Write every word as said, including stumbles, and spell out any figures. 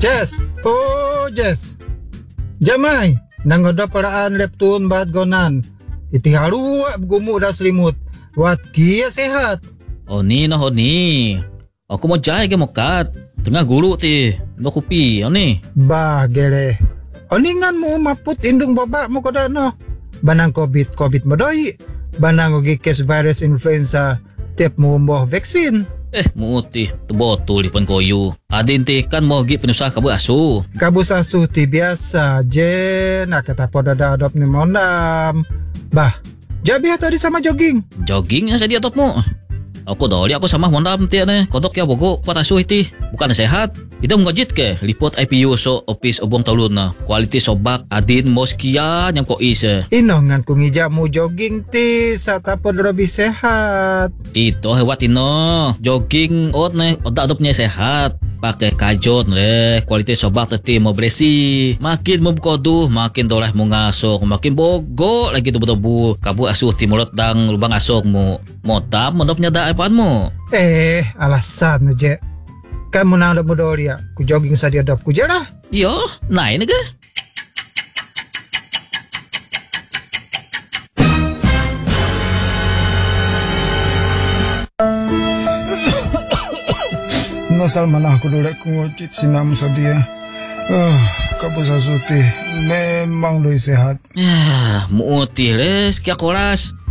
Jess, oh Jess. Jamai, nangoda paraan leptun bat gonan. Iti haruak gumu dah selimut. Wat kia sehat. Oh ni nah oh ni. Aku mau jai ke mokat. Tengah guru ti. No kopi, oh ni. Bah gere. Oningan mo maput indung babak mo koda no. Banang COVID, COVID modoi. Banang ogi case virus influenza. Tiap mo umboh vaksin. Eh, muti, tebotol di pan koyo. Adin ti kan mau gi penusah kabu asu. Kabus asuh ti biasa je. Nak kata poda da adop ni mondam. Bah, jabi tadi sama jogging. Jogging ya saya top mo. Aku doli aku sama mondam ti ne. Kodok ya bogo pot asu ti. Bukan sehat. Ida mengajit ke lipot I P U so office obong talun na. Quality sobak adin moskia yang ko isa. Inongan kung ija mo jogging ti sa tapod robi sehat. Ito hewat ino. Jogging ot ne oda adopnya sehat. Pakai kajot le. Quality sobak teti mau beresi. Makin mo kodu makin doleh mo ngasok. Makin bogo lagi tubu-tubu. Kabu asuh timurot dang lubang asok mo. Motam menopnya da apaan mo. Eh, alasan aja. Kamu nang ada modoria, ku jogging sa dia dop ku je lah. Yo, naik ne ke? Nasal mana aku dulu ku ngocit sinam sa dia. Ah, kabus asuti memang doi sehat. Ya, muti les kia koras.